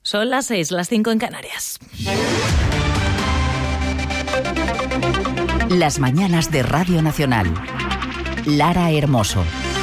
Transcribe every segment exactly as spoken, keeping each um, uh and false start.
Son las seis, las cinco en Canarias. Las mañanas de Radio Nacional. Lara Hermoso.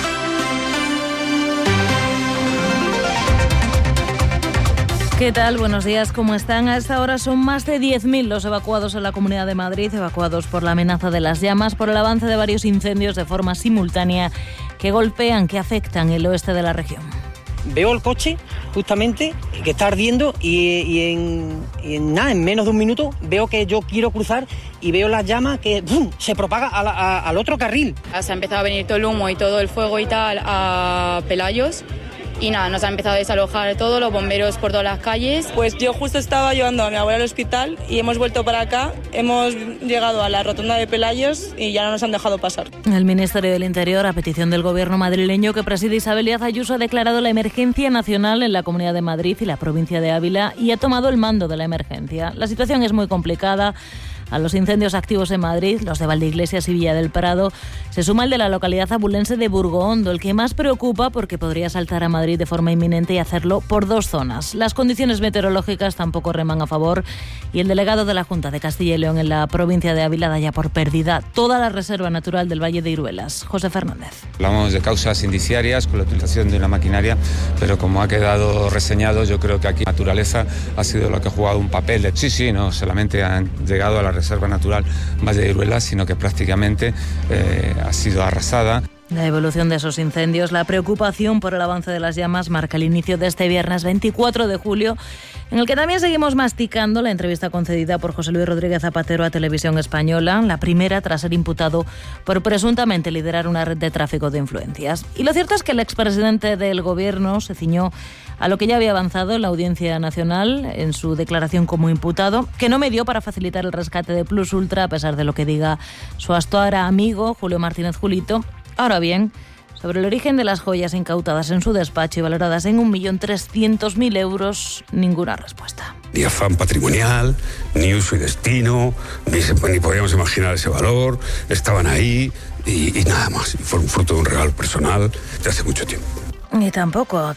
¿Qué tal? Buenos días, ¿cómo están? A esta hora son más de diez mil los evacuados en la Comunidad de Madrid, evacuados por la amenaza de las llamas, por el avance de varios incendios de forma simultánea que golpean, que afectan el oeste de la región. Veo el coche justamente que está ardiendo y, y, en, y en nada, en menos de un minuto veo que yo quiero cruzar y veo las llamas que ¡bum!, se propaga a la, a, al otro carril. Se ha empezado a venir todo el humo y todo el fuego y tal a Pelayos. Y nada, nos ha empezado a desalojar todo, los bomberos por todas las calles. Pues yo justo estaba llevando a mi abuela al hospital y hemos vuelto para acá, hemos llegado a la rotonda de Pelayos y ya no nos han dejado pasar. El Ministerio del Interior, a petición del gobierno madrileño que preside Isabel Díaz Ayuso, ha declarado la emergencia nacional en la Comunidad de Madrid y la provincia de Ávila y ha tomado el mando de la emergencia. La situación es muy complicada. A los incendios activos en Madrid, los de Valdeiglesias y Villa del Prado, se suma el de la localidad abulense de Burgohondo, el que más preocupa porque podría saltar a Madrid de forma inminente y hacerlo por dos zonas. Las condiciones meteorológicas tampoco reman a favor y el delegado de la Junta de Castilla y León en la provincia de Ávila da ya por perdida toda la reserva natural del Valle de Iruelas. José Fernández. Hablamos de causas indiciarias con la utilización de una maquinaria, pero como ha quedado reseñado, yo creo que aquí la naturaleza ha sido lo que ha jugado un papel de sí, sí, no solamente han llegado a la reserva natural Valle de Iruelas, sino que prácticamente eh, ha sido arrasada. La evolución de esos incendios, la preocupación por el avance de las llamas marca el inicio de este viernes veinticuatro de julio, en el que también seguimos masticando la entrevista concedida por José Luis Rodríguez Zapatero a Televisión Española, la primera tras ser imputado por presuntamente liderar una red de tráfico de influencias. Y lo cierto es que el expresidente del gobierno se ciñó a lo que ya había avanzado en la Audiencia Nacional en su declaración como imputado, que no me dio para facilitar el rescate de Plus Ultra, a pesar de lo que diga su hasta ahora amigo Julio Martínez Julito. Ahora bien, sobre el origen de las joyas incautadas en su despacho y valoradas en un millón trescientos mil euros, ninguna respuesta. Ni afán patrimonial, ni uso y destino, ni, se, ni podíamos imaginar ese valor, estaban ahí y, y nada más. Y fue un fruto de un regalo personal de hace mucho tiempo. Y tampoco